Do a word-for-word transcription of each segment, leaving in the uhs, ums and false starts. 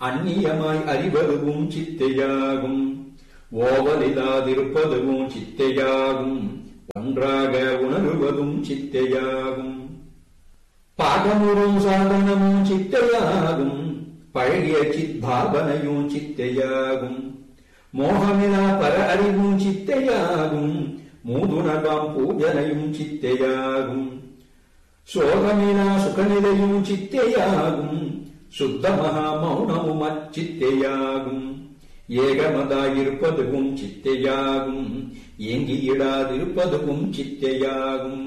அந்நியமாய் அறிவதுவும் சித்தையாகும். ஓவலில்லாதிருப்பதுவும் சித்தையாகும். ஒன்றாக உணருவதும் சித்தையாகும். பாகமுறும் சாதனமும் சித்தையாகும். பழகிய சித்பாவனையும் சித்தையாகும். மோகமிலா பர அறிவும் சித்தையாகும். மூதுணர்வாம் பூஜனையும் சித்தையாகும். சோகமிலா சுகநிலையும் சித்தையாகும். சுத்த மகா மௌனமும் அச்சித்தையாகும். ஏகமதாயிருப்பதுவும் சித்தையாகும். ஏங்கியிடாதிருப்பதுவும் சித்தையாகும்.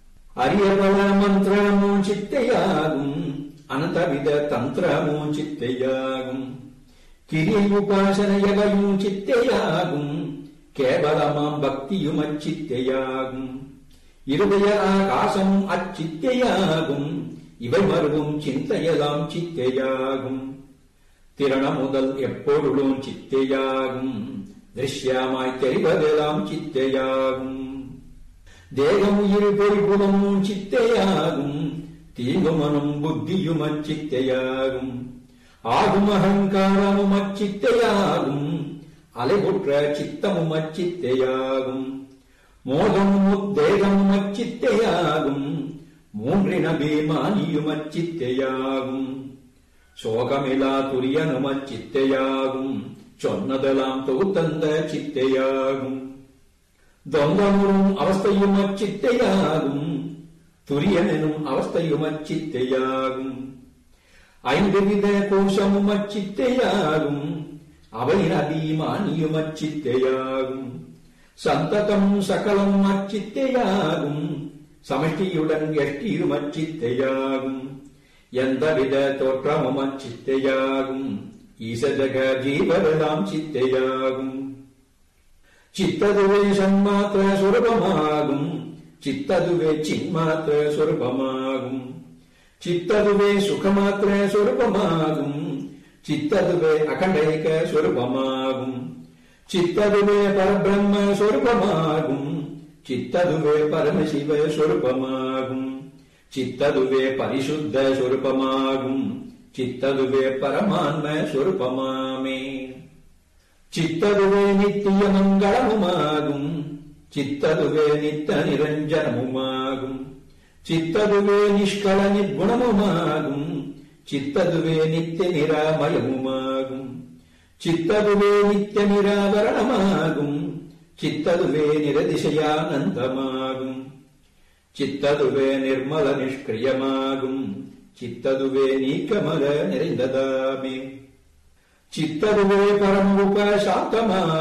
அரியபல மந்திரமும் சித்தையாகும். அனந்தவித தந்திரமும் சித்தையாகும். கிரியை உபாசனையவையும் சித்தையாகும். கேவலமாம் பக்தியும் அச்சித்தையாகும். இருதய ஆகாசம் அச்சித்தையாகும். இவை மறுவும் சிந்தையெல்லாம் சித்தையாகும். திறன முதல் எப்பொருளும் சித்தையாகும். திருஷ்யமாய் தெரிவதெல்லாம் சித்தையாகும். தேகம் உயிர் பொறிபுலமும் சித்தையாகும். தீங்குமனும் புத்தியும் அச்சித்தையாகும். ஆகும் அகங்காரமும் அச்சித்தையாகும். அலைபுற்ற சித்தமும் அச்சித்தையாகும். மோகமும் உத்தேகமும் அச்சித்தையாகும். மூன்றின பீமானியும் அச்சித்தையாகும். சோகமிலா துரியனும் அச்சித்தையாகும். சொன்னதெல்லாம் தொகுத்தந்த சித்தையாகும். தொந்தமுறும் அவஸ்தையும் அச்சித்தையாகும். துரியனும் அவஸ்தையும் அச்சித்தையாகும். ஐந்து வித கோஷமும் அச்சித்தையாகும். அவையின் அபிமானியும் அச்சித்தையாகும். சந்ததம் சகலம் அச்சித்தையாகும். சமஷ்டியுடன் எஷ்டியும் அச்சித்தையாகும். எந்தவித தோற்றமும் அச்சித்தையாகும். ஈசஜக ஜீவரெல்லாம் சித்தையாகும். சித்ததுவே சன்மாத்திர சுரூபமாகும். சித்ததுவே சின்மாத்திர சுரூபமாகும். சித்ததுவே சுகமாத்திர சுரூபமாகும். சித்ததுவே அகண்டைக சுரூபமாகும். சித்ததுவே பரபிரம்ம சுரூபமாகும். சித்ததுவே பரமசிவ சுரூபமாகும். சித்ததுவே பரிசுத்த சுரூபமாகும். சித்ததுவே பரமான்ம சுரூபமாமே. சித்ததுவே நித்திய மங்களமுமாகும். சித்ததுவே நித்த நிரஞ்சனமுமாகும். சித்ததுவே நிஷ்கல நிர்குணமுமாகும். சித்ததுவே நித்திய நிராமயமுமாகும். சித்ததுவே நித்திய நிராவரணமாகும். சித்ததுவே நிரதிசயானந்தமாகும். சித்ததுவே நிர்மல நிஷ்கிரியமாகும். சித்ததுவே நீக்கமல நிறைந்ததாமே. சித்ததுவே பரம உபசாந்தமாகும்.